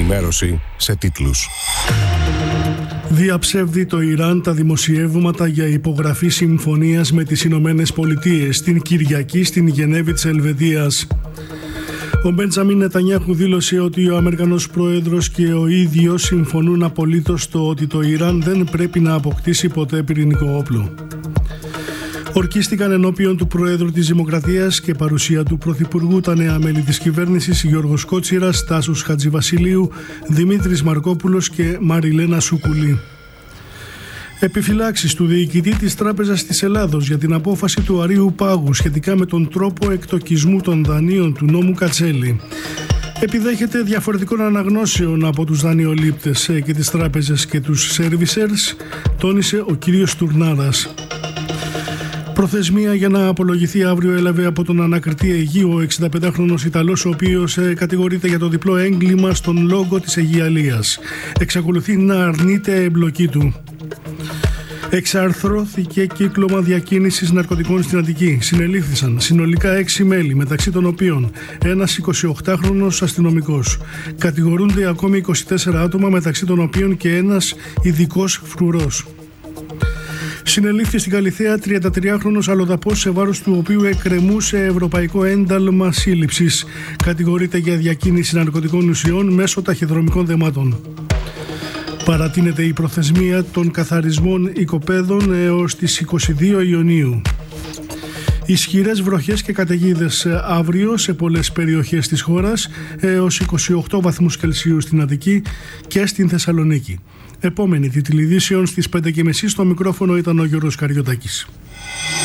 ενημέρωση σε τίτλους. Διαψεύδει το Ιράν τα δημοσιεύματα για υπογραφή συμφωνίας με τις Ηνωμένες Πολιτείες την Κυριακή στην Γενέβη της Ελβετίας. Ο Μπεντζαμίν Νετανιάχου δήλωσε ότι ο Αμερικανός Πρόεδρος και ο ίδιος συμφωνούν απολύτως στο ότι το Ιράν δεν πρέπει να αποκτήσει ποτέ πυρηνικό όπλο. Ορκίστηκαν ενώπιον του Προέδρου της Δημοκρατίας και παρουσία του Πρωθυπουργού τα νέα μέλη της κυβέρνησης Γιώργος Κότσιρας, Τάσος Χατζηβασιλείου, Δημήτρης Μαρκόπουλος και Μαριλένα Σουκουλή. Επιφυλάξεις του διοικητή της Τράπεζας της Ελλάδος για την απόφαση του Αρείου Πάγου σχετικά με τον τρόπο εκτοκισμού των δανείων του νόμου Κατσέλη. Επιδέχεται διαφορετικών αναγνώσεων από τους δανειολήπτες και τις τράπεζες και τους servicers, τόνισε ο κύριος Τουρνάρας. Προθεσμία για να απολογηθεί αύριο έλαβε από τον ανακριτή Αιγείου ο 65χρονος Ιταλός, ο οποίος κατηγορείται για το διπλό έγκλημα στον λόγο της Αιγιαλίας. Εξακολουθεί να αρνείται εμπλοκή του. Εξαρθρώθηκε κύκλωμα διακίνησης ναρκωτικών στην Αττική. Συνελήφθησαν συνολικά 6 μέλη, μεταξύ των οποίων ένας 28χρονος αστυνομικός. Κατηγορούνται ακόμη 24 άτομα, μεταξύ των οποίων και ένας ειδικός φρουρός. Συνελήφθη στην Καλιθέα 33χρονος αλλοδαπός, σε βάρος του οποίου εκκρεμούσε ευρωπαϊκό ένταλμα σύλληψης. Κατηγορείται για διακίνηση ναρκωτικών ουσιών μέσω ταχυδρομικών δεμάτων. Παρατείνεται η προθεσμία των καθαρισμών οικοπαίδων έως τις 22 Ιουνίου. Ισχυρές βροχές και καταιγίδες αύριο σε πολλές περιοχές της χώρας, έως 28 βαθμούς Κελσίου στην Αττική και στην Θεσσαλονίκη. Επόμενη τίτλη ειδήσεων στις 5:30 στο μικρόφωνο ήταν ο Γιώργος Καριωτάκης.